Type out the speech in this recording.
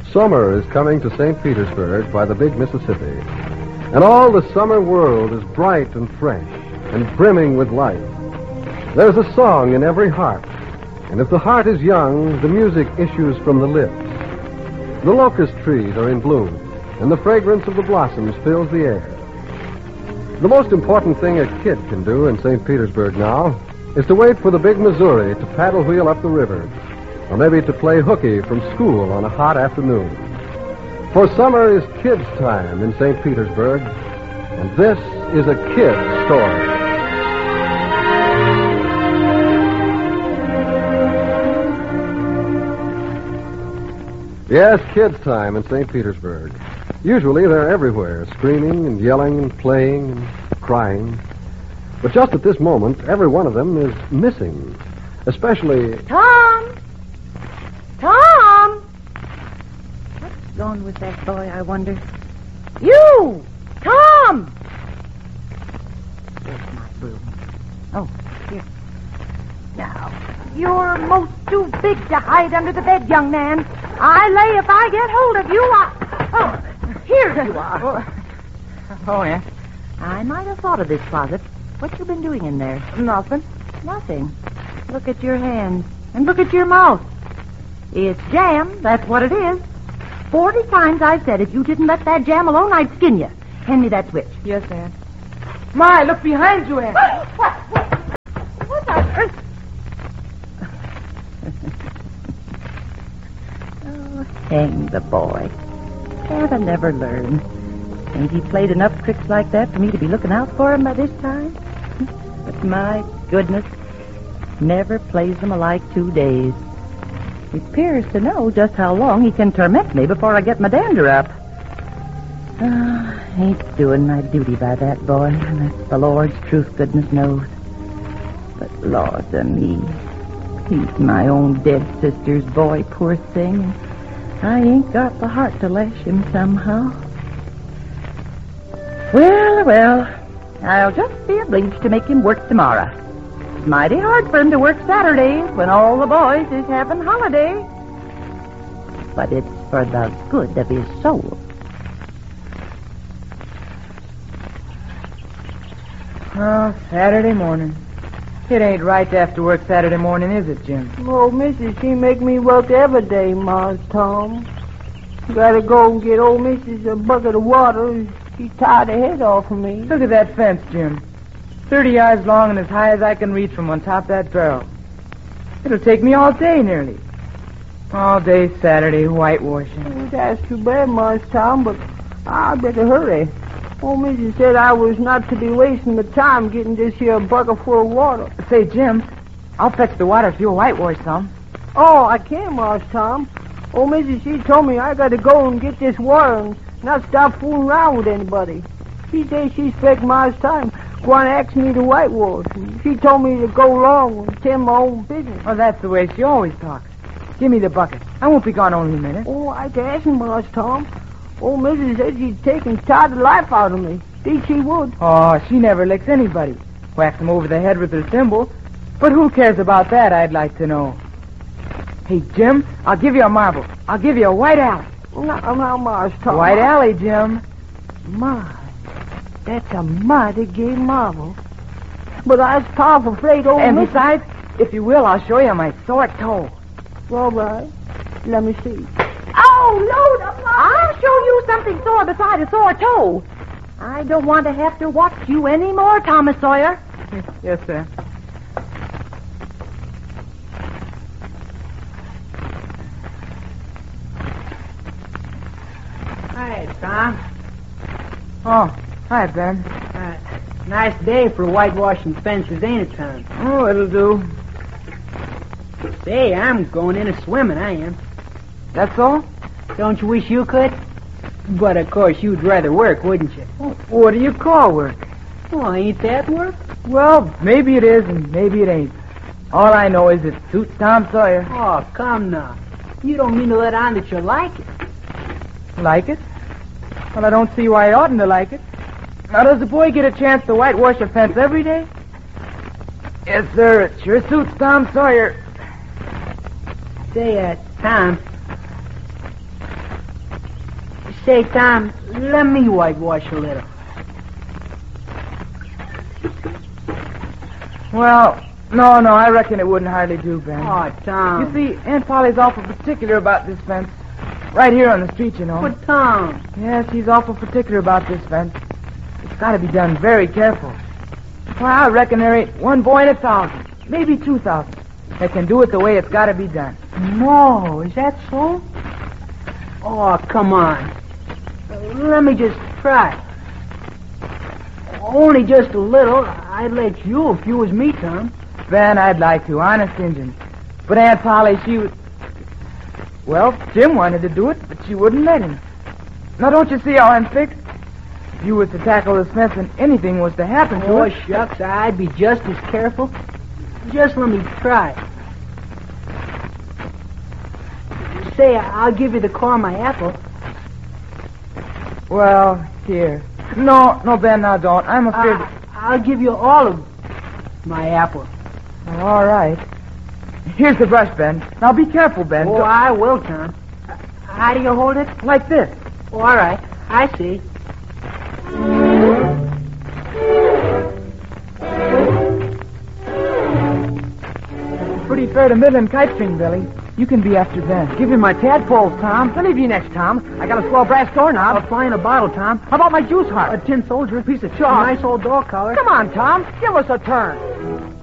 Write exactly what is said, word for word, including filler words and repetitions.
Summer is coming to Saint Petersburg by the big Mississippi. And all the summer world is bright and fresh and brimming with life. There's a song in every heart. And if the heart is young, the music issues from the lips. The locust trees are in bloom, and the fragrance of the blossoms fills the air. The most important thing a kid can do in Saint Petersburg now is to wait for the big Missouri to paddle wheel up the river, or maybe to play hooky from school on a hot afternoon. For summer is kids' time in Saint Petersburg, and this is a kid's story. Yes, kids' time in Saint Petersburg. Usually they're everywhere, screaming and yelling and playing and crying. But just at this moment, every one of them is missing. Especially... Tom! Tom! What's going with that boy, I wonder? You! Tom! There's my broom. Oh, here. Now, you're most too big to hide under the bed, young man. I lay if I get hold of you, I... Oh, here you are. Oh, oh yeah? I might have thought of this closet. What you been doing in there? Nothing. Nothing. Look at your hands. And look at your mouth. It's jam, that's what it is. Forty times I've said if you didn't let that jam alone, I'd skin you. Hand me that switch. Yes, Aunt. My, look behind you, Aunt. What? What? What on earth? Oh, hang the boy. Can't I never learn? Ain't he played enough tricks like that for me to be looking out for him by this time? But my goodness, never plays them alike two days. He appears to know just how long he can torment me before I get my dander up. Ah, oh, ain't doing my duty by that boy, and that's the Lord's truth, goodness knows. But Lord to me, he's my own dead sister's boy, poor thing, and I ain't got the heart to lash him somehow. Well, well, I'll just be obliged to make him work tomorrow. It's mighty hard for him to work Saturdays when all the boys is having holiday. But it's for the good of his soul. Oh, Saturday morning. It ain't right to have to work Saturday morning, is it, Jim? Oh, Missus, she make me work every day, Mars Tom. Gotta go and get old Missus a bucket of water. She tied her head off of me. Look at that fence, Jim. Thirty yards long and as high as I can reach from on top of that barrel. It'll take me all day, nearly. All day Saturday, whitewashing. Oh, that's too bad, Mars Tom, but I better hurry. Old Missus said I was not to be wasting the time getting this here bucket full of water. Say, Jim, I'll fetch the water if you'll whitewash some. Oh, I can, Mars Tom. Old Missus, she told me I got to go and get this water and not stop fooling around with anybody. She said she expect Mars Tom going to ask me to whitewash. And she told me to go along and tend my own business. Oh, that's the way she always talks. Give me the bucket. I won't be gone only a minute. Oh, I can ask him, Mars Tom. Old Missus said she'd take and tie the life out of me. Think she would. Oh, she never licks anybody. Whacks them over the head with her thimble. But who cares about that, I'd like to know. Hey, Jim, I'll give you a marble. I'll give you a white alley. Now, now, Mars Tom. White alley, Jim. My, that's a mighty gay marvel. But I was powerful afraid old And Missus... besides, if you will, I'll show you my sore toe. All right. Let me see. Oh, Lord, I'll show you something sore beside a sore toe. I don't want to have to watch you anymore, Thomas Sawyer. Yes, sir. Hi, Tom. Oh, hi, Ben. Uh, nice day for whitewashing fences, ain't it, Tom? Oh, it'll do. Say, I'm going in a swimming, I am. That's all? Don't you wish you could? But, of course, you'd rather work, wouldn't you? Oh, what do you call work? Well, ain't that work? Well, maybe it is and maybe it ain't. All I know is it suits Tom Sawyer. Oh, come now. You don't mean to let on that you like it. Like it? Well, I don't see why I oughtn't to like it. Now, does the boy get a chance to whitewash a fence every day? Yes, sir. It sure suits Tom Sawyer. Say, uh, Tom, Say, Tom, let me whitewash a little. Well, no, no, I reckon it wouldn't hardly do, Ben. Oh, Tom. You see, Aunt Polly's awful particular about this fence. Right here on the street, you know. But, Tom. Yeah, she's awful particular about this fence. It's got to be done very careful. Well, I reckon there ain't one boy in a thousand, maybe two thousand, that can do it the way it's got to be done. No, is that so? Oh, come on. Let me just try. Only just a little. I'd let you if you was me, Tom. Ben, I'd like to, honest Injun. But Aunt Polly, she was... Well, Jim wanted to do it, but she wouldn't let him. Now, don't you see how I'm fixed? If you was to tackle this fence and anything was to happen to Oh, it... shucks, I'd be just as careful. Just let me try. Say, I'll give you the core of my apple. Well, here. No, no, Ben, now don't. I'm afraid... I, I'll give you all of my apple. Oh, all right. Here's the brush, Ben. Now, be careful, Ben. Oh, Don't- I will, Tom. How do you hold it? Like this. Oh, all right. I see. Pretty fair to middling kite string, Billy. You can be after Ben. Give me my tadpoles, Tom. I'll leave you next, Tom. I got a swell brass doorknob. A fly in a bottle, Tom. How about my juice heart? A tin soldier. A piece of A chalk. nice old dog collar. Come on, Tom. Give us a turn.